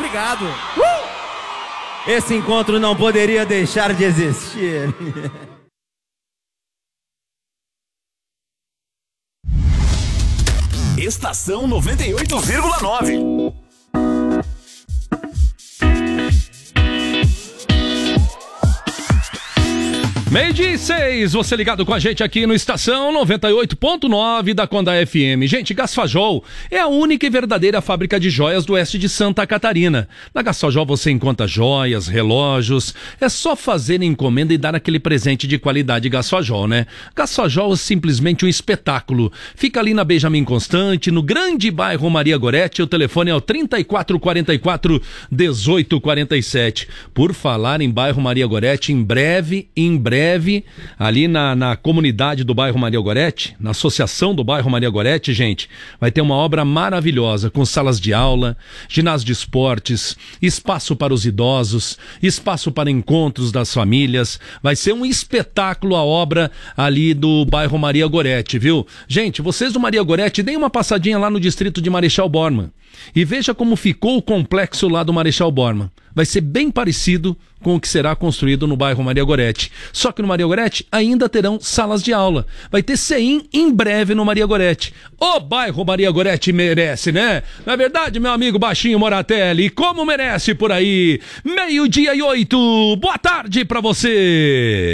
obrigado. Esse encontro não poderia deixar de existir. Estação 98,9. Meio-dia e 6, você ligado com a gente aqui no Estação 98.9 da Conda FM. Gente, Gasfajol é a única e verdadeira fábrica de joias do oeste de Santa Catarina. Na Gasfajol você encontra joias, relógios, é só fazer encomenda e dar aquele presente de qualidade Gasfajol, né? Gasfajol é simplesmente um espetáculo. Fica ali na Benjamin Constante, no grande bairro Maria Goretti, o telefone é o 3444-1847. Por falar em bairro Maria Goretti, em breve, ali na comunidade do bairro Maria Goretti, na associação do bairro Maria Goretti, gente, vai ter uma obra maravilhosa, com salas de aula, ginásio de esportes, espaço para os idosos, espaço para encontros das famílias. Vai ser um espetáculo a obra ali do bairro Maria Goretti, viu? Gente, vocês do Maria Goretti, deem uma passadinha lá no distrito de Marechal Bormann e veja como ficou o complexo lá do Marechal Bormann. Vai ser bem parecido com o que será construído no bairro Maria Goretti. Só que no Maria Goretti ainda terão salas de aula. Vai ter CEIM em breve no Maria Goretti. O bairro Maria Goretti merece, né? Na verdade, meu amigo Baixinho Moratelli, como merece por aí? 12:08. Boa tarde pra você!